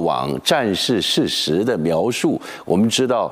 往战事事实的描述。我们知道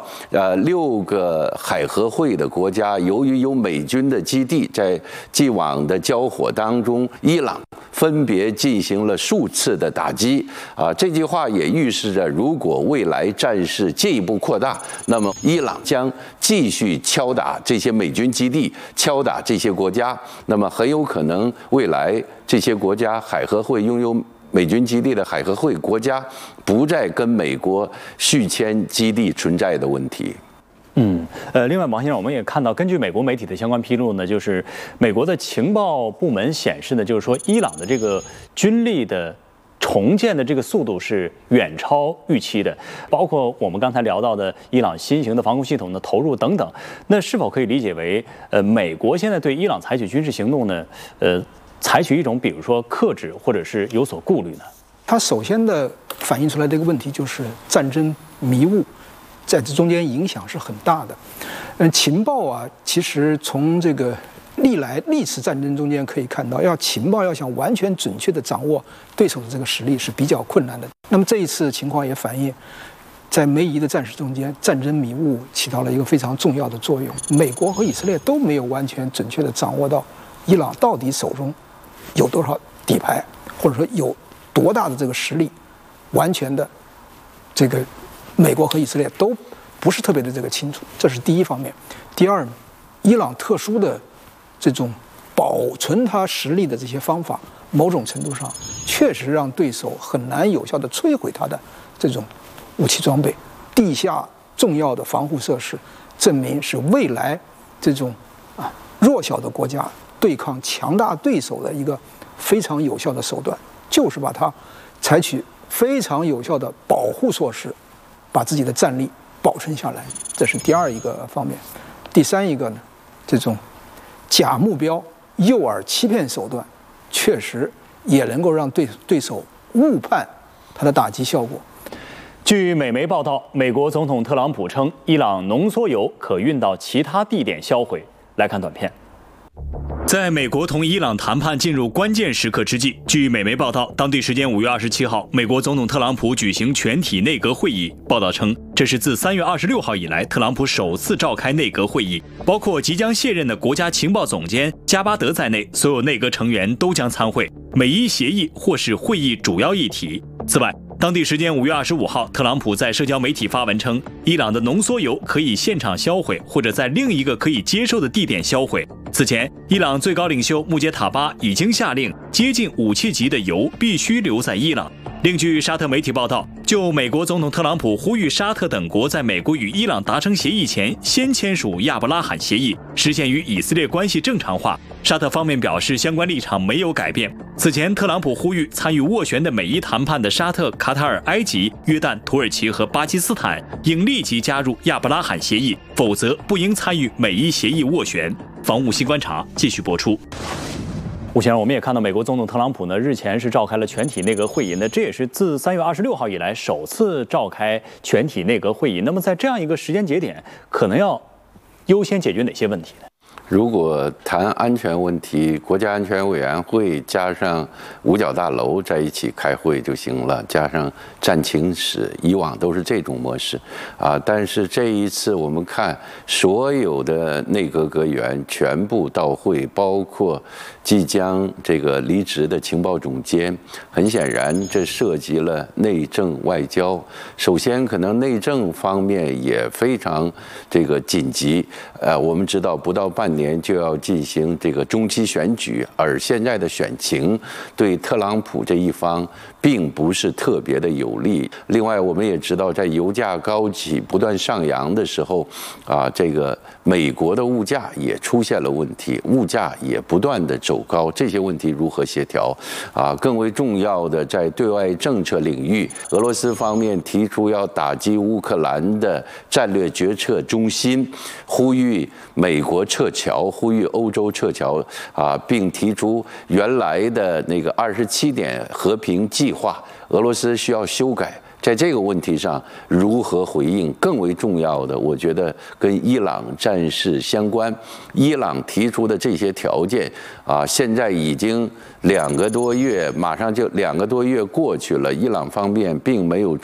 ，6个海合会的国家，由于有美军的基地，在既往的交火当中，伊朗分别进行了数次的打击。这句话也预示着，如果未来战事进一步扩大，那么伊朗将继续敲打这些美军基地，敲打这些国家，那么很有可能未来这些国家海合会拥有美军基地的海合会国家不再跟美国续签基地存在的问题。 另外，王先生，我们也看到，根据美国媒体的相关披露呢，就是美国的情报部门显示呢，就是说伊朗的这个军力的重建的这个速度是远超预期的，包括我们刚才聊到的伊朗新型的防空系统的投入等等。那是否可以理解为，美国现在对伊朗采取军事行动呢，采取一种比如说克制或者是有所顾虑呢？ 它首先的反映出来的一个问题就是战争迷雾，在这中间影响是很大的。情报啊，其实从这个历次战争中间可以看到，情报要想完全准确地掌握对手的这个实力是比较困难的。那么这一次情况也反映，在梅夷的战事中间，战争迷雾起到了一个非常重要的作用。美国和以色列都没有完全准确地掌握到伊朗到底手中有多少底牌，或者说有多大的这个实力，完全的这个美国和以色列都不是特别的这个清楚，这是第一方面。第二呢，伊朗特殊的这种保存它实力的这些方法，某种程度上确实让对手很难有效地摧毁它的这种武器装备。地下重要的防护设施，证明是未来这种弱小的国家对抗强大对手的一个非常有效的手段，就是把它采取非常有效的保护措施，把自己的战力保存下来。这是第二一个方面。第三一个呢，这种假目标、诱饵欺骗手段，确实也能够让对手误判它的打击效果。 据美媒报道，美国总统特朗普称，伊朗浓缩铀可运到其他地点销毁。来看短片。在美国同伊朗谈判进入关键时刻之际，据美媒报道，当地时间5月27号，美国总统特朗普举行全体内阁会议。报道称，这是自3月26号以来，特朗普首次召开内阁会议，包括即将卸任的国家情报总监加巴德在内，所有内阁成员都将参会。美伊协议或是会议主要议题。此外，当地时间5月25号，特朗普在社交媒体发文称，伊朗的浓缩铀可以现场销毁，或者在另一个可以接受的地点销毁。此前，伊朗最高领袖穆杰塔巴已经下令，接近武器级的铀必须留在伊朗。另据沙特媒体报道，就美国总统特朗普呼吁沙特等国在美国与伊朗达成协议前先签署亚伯拉罕协议，实现与以色列关系正常化，沙特方面表示相关立场没有改变。此前，特朗普呼吁参与斡旋的美伊谈判的沙特、卡塔尔、埃及、约旦、土耳其和巴基斯坦应立即加入亚伯拉罕协议，否则不应参与美伊协议斡旋。防务新观察继续播出。吴先生，我们也看到美国总统特朗普呢，日前是召开了全体内阁会议，那这也是自3月26号以来首次召开全体内阁会议。那么在这样一个时间节点，可能要优先解决哪些问题呢？ 如果谈安全问题，国家安全委员会加上五角大楼在一起开会就行了，加上战情室，以往都是这种模式但是这一次我们看所有的内阁阁员全部到会，包括即将这个离职的情报总监，很显然这涉及了内政外交。首先可能内政方面也非常这个紧急，我们知道不到半年就要进行这个中期选举，而现在的选情对特朗普这一方并不是特别的有利。另外，我们也知道，在油价高企不断上扬的时候，这个美国的物价也出现了问题，物价也不断的走高，这些问题如何协调？更为重要的，在对外政策领域，俄罗斯方面提出要打击乌克兰的战略决策中心，呼吁美国撤侨，呼吁欧洲撤侨并提出原来的那个27点和平计划，俄罗斯需要修改。在这个问题上如何回应，更为重要的，我觉得跟伊朗战事相关。伊朗提出的这些条件现在已经2个多月，马上就2个多月过去了，伊朗方面并没有